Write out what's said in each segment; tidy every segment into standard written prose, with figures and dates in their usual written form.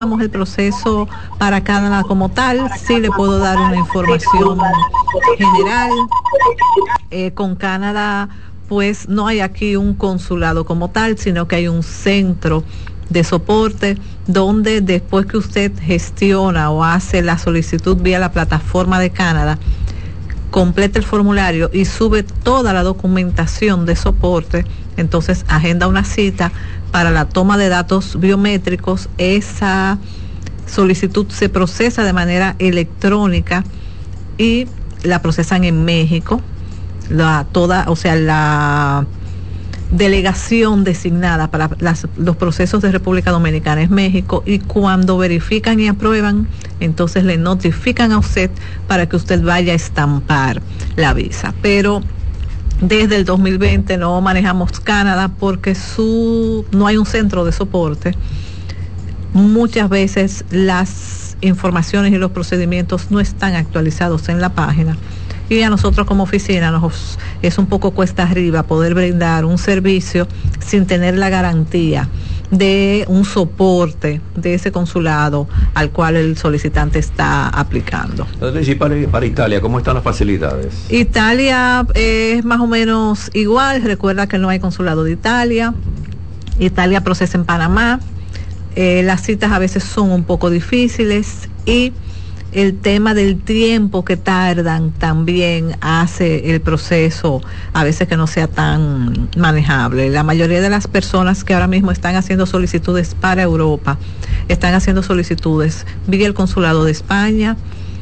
el proceso para Canadá como tal. Sí le puedo dar una información general. Con Canadá, pues no hay aquí un consulado como tal, sino que hay un centro de soporte donde después que usted gestiona o hace la solicitud vía la plataforma de Canadá, completa el formulario y sube toda la documentación de soporte, entonces agenda una cita para la toma de datos biométricos. Esa solicitud se procesa de manera electrónica y la procesan en México. La delegación designada para los procesos de República Dominicana es México, y cuando verifican y aprueban, entonces le notifican a usted para que usted vaya a estampar la visa. Pero desde el 2020 no manejamos Canadá porque no hay un centro de soporte. Muchas veces las informaciones y los procedimientos no están actualizados en la página, y a nosotros como oficina nos es un poco cuesta arriba poder brindar un servicio sin tener la garantía de un soporte de ese consulado al cual el solicitante está aplicando. Entonces, y para Italia, ¿cómo están las facilidades? Italia es más o menos igual. Recuerda que no hay consulado de Italia. Italia procesa en Panamá. Las citas a veces son un poco difíciles, y el tema del tiempo que tardan también hace el proceso a veces que no sea tan manejable. La mayoría de las personas que ahora mismo están haciendo solicitudes para Europa están haciendo solicitudes vía el consulado de España,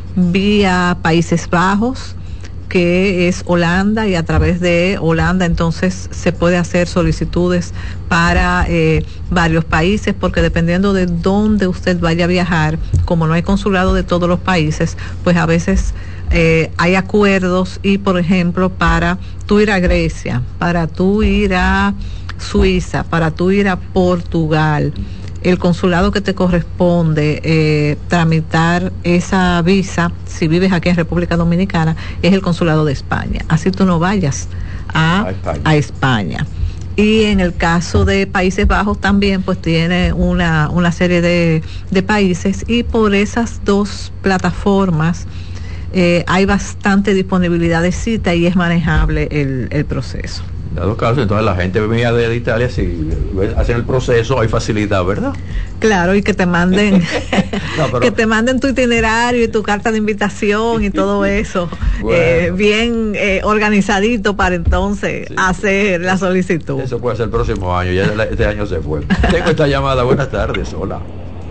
vía Países Bajos, que es Holanda, y a través de Holanda entonces se puede hacer solicitudes para varios países, porque dependiendo de dónde usted vaya a viajar, como no hay consulado de todos los países, pues a veces hay acuerdos, y por ejemplo para tú ir a Grecia, para tú ir a Suiza, para tú ir a Portugal, el consulado que te corresponde tramitar esa visa, si vives aquí en República Dominicana, es el consulado de España. Así tú no vayas a España. Y en el caso de Países Bajos también, pues tiene una serie de países, y por esas dos plataformas hay bastante disponibilidad de cita y es manejable el proceso. En dado caso, entonces la gente venía de Italia, si hacen el proceso, hay facilidad, ¿verdad? Claro, y que te manden que te manden tu itinerario y tu carta de invitación y todo eso, bueno, bien organizadito para entonces hacer la solicitud. Eso puede ser el próximo año, ya este año se fue. Tengo esta llamada. Buenas tardes, hola.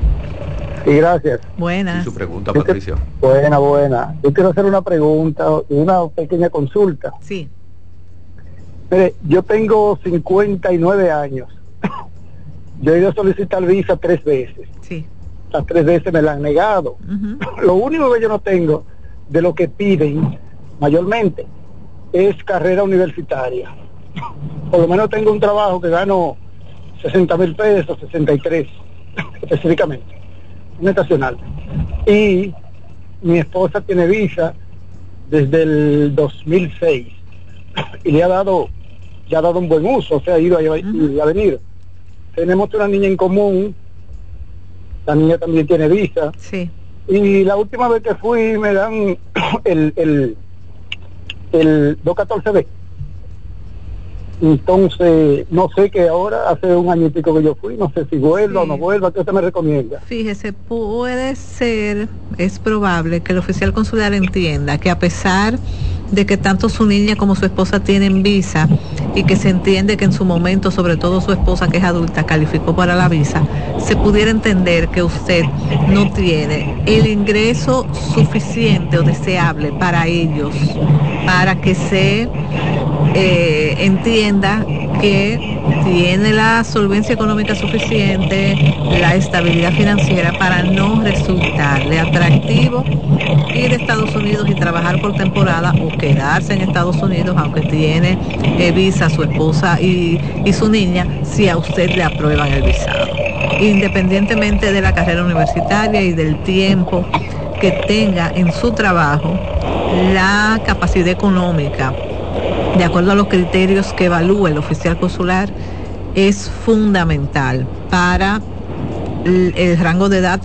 Sí, gracias. Buenas. ¿Y su pregunta, Patricia? Buena. Yo quiero hacer una pregunta y una pequeña consulta. Sí. Mire, yo tengo 59 años. Yo he ido a solicitar visa 3 veces. Sí. Las 3 veces me la han negado. Uh-huh. Lo único que yo no tengo de lo que piden mayormente es carrera universitaria. Por lo menos tengo un trabajo que gano 60,000 pesos, 63 específicamente, un estacional. Y mi esposa tiene visa desde el 2006 y le ha dado un buen uso, o sea, ha ido y a venir. Tenemos una niña en común, la niña también tiene visa. Sí. Y la última vez que fui me dan el 214B. Entonces, no sé, que ahora hace un año y pico que yo fui, no sé si vuelva o no vuelva. ¿Qué usted me recomienda? Fíjese, puede ser, es probable que el oficial consular entienda que a pesar de que tanto su niña como su esposa tienen visa, y que se entiende que en su momento, sobre todo su esposa, que es adulta, calificó para la visa, se pudiera entender que usted no tiene el ingreso suficiente o deseable para ellos, para que se entienda que tiene la solvencia económica suficiente, la estabilidad financiera, para no resultarle atractivo ir a Estados Unidos y trabajar por temporada, o quedarse en Estados Unidos, aunque tiene visa su esposa y su niña, si a usted le aprueban el visado, independientemente de la carrera universitaria y del tiempo que tenga en su trabajo. La capacidad económica, de acuerdo a los criterios que evalúa el oficial consular, es fundamental para el rango de edad